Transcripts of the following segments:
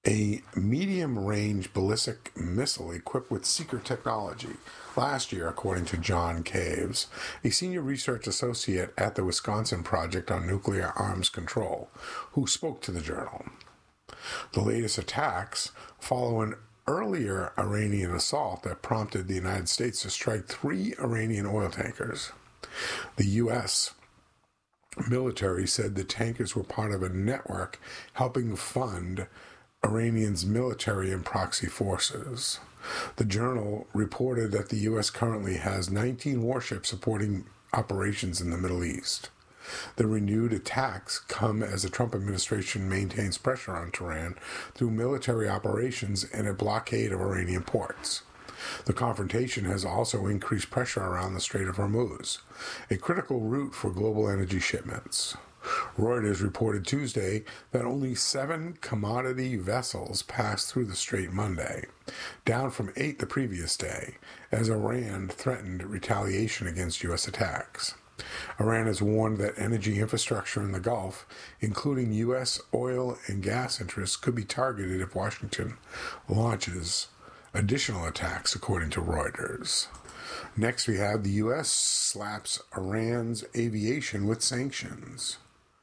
a medium-range ballistic missile equipped with secret technology last year, according to John Caves, a senior research associate at the Wisconsin Project on Nuclear Arms Control, who spoke to the journal. The latest attacks follow an earlier Iranian assault that prompted the United States to strike 3 Iranian oil tankers. The U.S. military said the tankers were part of a network helping fund Iranian's military and proxy forces. The journal reported that the U.S. currently has 19 warships supporting operations in the Middle East. The renewed attacks come as the Trump administration maintains pressure on Tehran through military operations and a blockade of Iranian ports. The confrontation has also increased pressure around the Strait of Hormuz, a critical route for global energy shipments. Reuters reported Tuesday that only 7 commodity vessels passed through the strait Monday, down from 8 the previous day, as Iran threatened retaliation against U.S. attacks. Iran has warned that energy infrastructure in the Gulf, including U.S. oil and gas interests, could be targeted if Washington launches additional attacks, according to Reuters. Next, we have the U.S. slaps Iran's aviation with sanctions.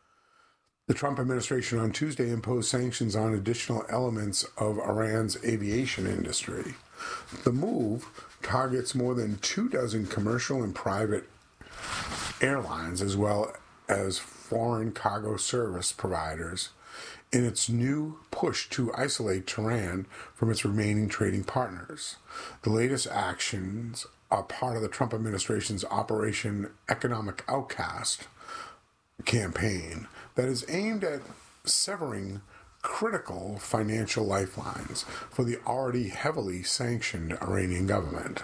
The Trump administration on Tuesday imposed sanctions on additional elements of Iran's aviation industry. The move targets more than 24 commercial and private airlines, as well as foreign cargo service providers, in its new push to isolate Tehran from its remaining trading partners. The latest actions are part of the Trump administration's Operation Economic Outcast campaign that is aimed at severing critical financial lifelines for the already heavily sanctioned Iranian government.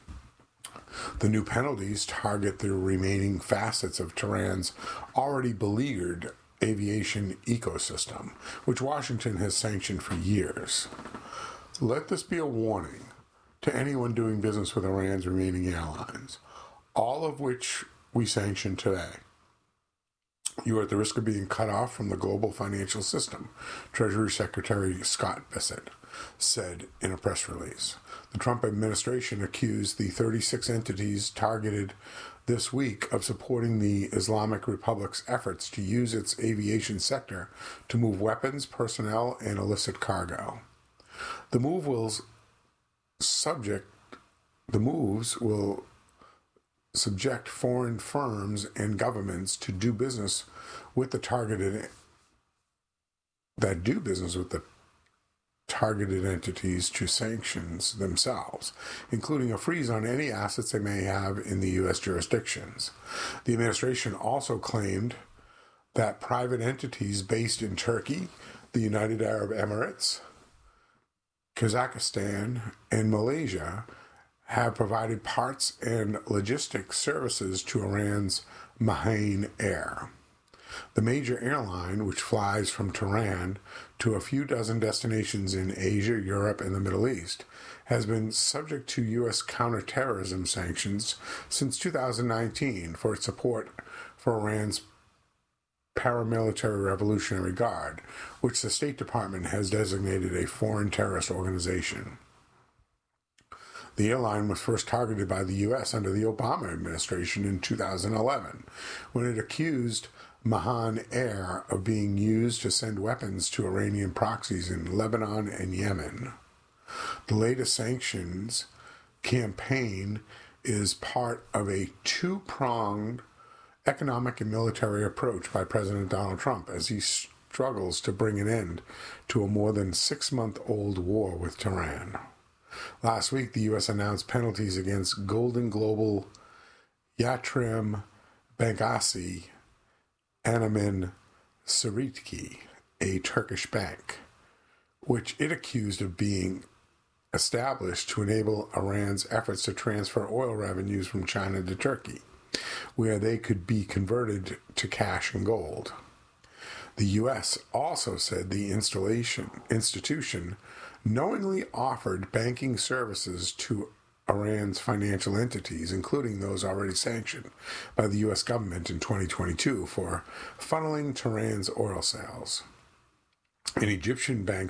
The new penalties target the remaining facets of Tehran's already beleaguered aviation ecosystem, which Washington has sanctioned for years. Let this be a warning to anyone doing business with Iran's remaining airlines, all of which we sanction today. You are at the risk of being cut off from the global financial system, Treasury Secretary Scott Bessent said in a press release. The Trump administration accused the 36 entities targeted this week of supporting the Islamic Republic's efforts to use its aviation sector to move weapons, personnel, and illicit cargo. The moves will subject foreign firms and governments to do business with the targeted entities to sanctions themselves, including a freeze on any assets they may have in the U.S. jurisdictions. The administration also claimed that private entities based in Turkey, the United Arab Emirates, Kazakhstan, and Malaysia have provided parts and logistics services to Iran's Mahan Air. The major airline, which flies from Tehran to a few dozen destinations in Asia, Europe, and the Middle East, has been subject to U.S. counterterrorism sanctions since 2019 for its support for Iran's paramilitary Revolutionary Guard, which the State Department has designated a foreign terrorist organization. The airline was first targeted by the U.S. under the Obama administration in 2011, when it accused Mahan Air of being used to send weapons to Iranian proxies in Lebanon and Yemen. The latest sanctions campaign is part of a 2-pronged economic and military approach by President Donald Trump as he struggles to bring an end to a more than 6-month-old war with Tehran. Last week, the U.S. announced penalties against Golden Global, Yatırım Bankası, Anamin Sırrıki, a Turkish bank, which it accused of being established to enable Iran's efforts to transfer oil revenues from China to Turkey, where they could be converted to cash and gold. The U.S. also said the institution knowingly offered banking services to Iran's financial entities, including those already sanctioned by the U.S. government in 2022 for funneling Tehran's oil sales. An Egyptian bank